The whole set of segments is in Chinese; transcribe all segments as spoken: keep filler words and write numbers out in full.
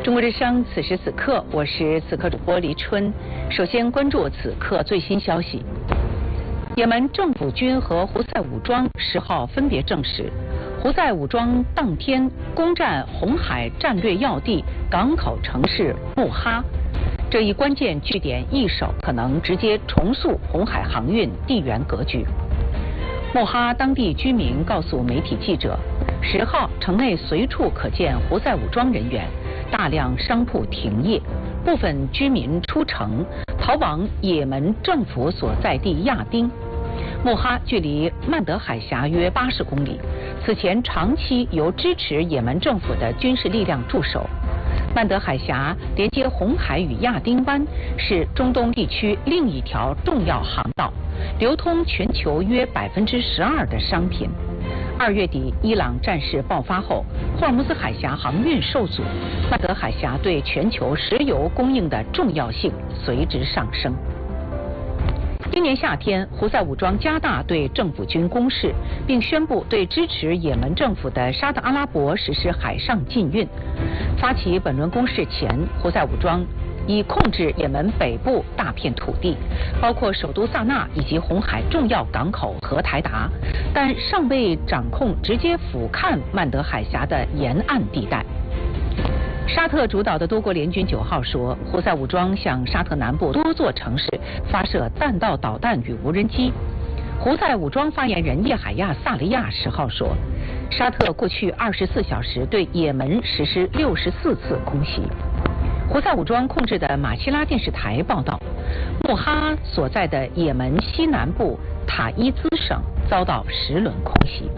中国之声此时此刻，我是此刻主播黎春。首先关注此刻最新消息。也门政府军和胡塞武装十号分别证实，胡塞武装当天攻占红海战略要地港口城市穆哈，这一关键据点易手，可能直接重塑红海航运地缘格局。穆哈当地居民告诉媒体记者，十号城内随处可见胡塞武装人员，大量商铺停业，部分居民出城逃往也门政府所在地亚丁。穆哈距离曼德海峡约八十公里，此前长期由支持也门政府的军事力量驻守。曼德海峡连接红海与亚丁湾，是中东地区另一条重要航道，流通全球约百分之十二的商品。二月底，伊朗战事爆发后，霍尔木兹海峡航运受阻，曼德海峡对全球石油供应的重要性随之上升。今年夏天，胡塞武装加大对政府军攻势，并宣布对支持也门政府的沙特阿拉伯实施海上禁运。发起本轮攻势前，胡塞武装已控制也门北部大片土地，包括首都萨那以及红海重要港口荷台达，但尚未掌控直接俯瞰曼德海峡的沿岸地带。沙特主导的多国联军九号说，胡塞武装向沙特南部多座城市发射弹道导弹与无人机。胡塞武装发言人叶海亚·萨雷亚十号说，沙特过去二十四小时对也门实施六十四次空袭。胡塞武装控制的马希拉电视台报道，穆哈所在的也门西南部塔伊兹省遭到十轮空袭。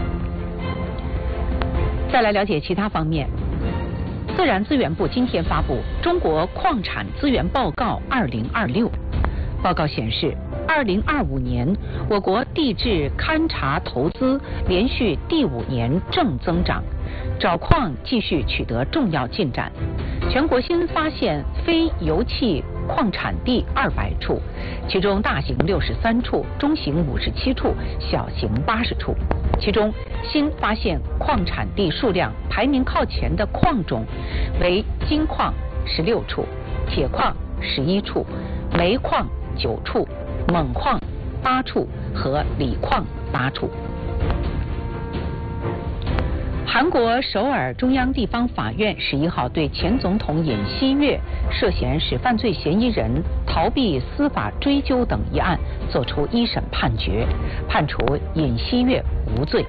再来了解其他方面。自然资源部今天发布《中国矿产资源报告二零二六》，报告显示，二零二五年我国地质勘察投资连续第五年正增长，找矿继续取得重要进展。全国新发现非油气矿产地二百处，其中大型六十三处，中型五十七处，小型八十处。其中新发现矿产地数量排名靠前的矿种为金矿十六处，铁矿十一处，煤矿九处，锰矿八处和锂矿八处。韩国首尔中央地方法院十一号对前总统尹锡悦涉嫌使犯罪嫌疑人逃避司法追究等一案作出一审判决，判处尹锡悦无罪。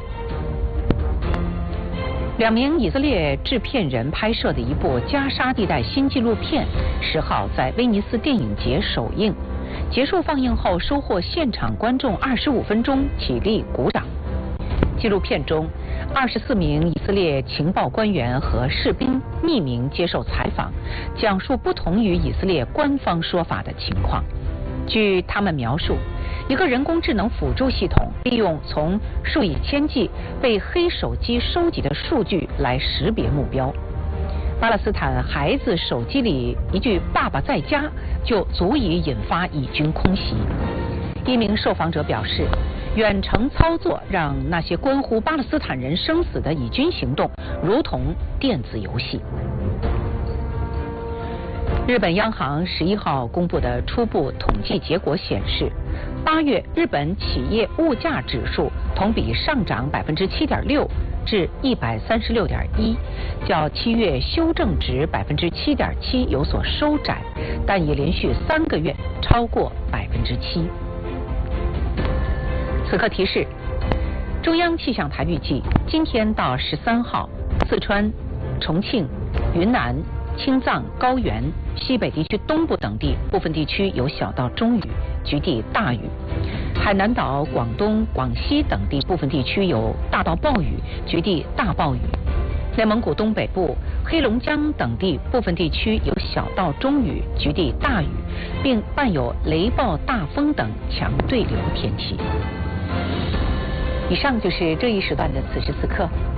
两名以色列制片人拍摄的一部加沙地带新纪录片，十号在威尼斯电影节首映，结束放映后收获现场观众二十五分钟起立鼓掌。纪录片中，二十四名以色列情报官员和士兵匿名接受采访，讲述不同于以色列官方说法的情况。据他们描述，一个人工智能辅助系统利用从数以千计被黑手机收集的数据来识别目标。巴勒斯坦孩子手机里一句“爸爸在家”就足以引发以军空袭。一名受访者表示，远程操作让那些关乎巴勒斯坦人生死的以军行动如同电子游戏。日本央行十一号公布的初步统计结果显示，八月日本企业物价指数同比上涨百分之七点六至一百三十六点一，较七月修正值百分之七点七有所收窄，但已连续三个月超过百分之七。此刻提示，中央气象台预计今天到十三号，四川、重庆、云南、青藏高原、西北地区东部等地部分地区有小到中雨，局地大雨；海南岛、广东、广西等地部分地区有大到暴雨，局地大暴雨；内蒙古东北部、黑龙江等地部分地区有小到中雨，局地大雨，并伴有雷暴、大风等强对流天气。以上就是这一时段的此时此刻。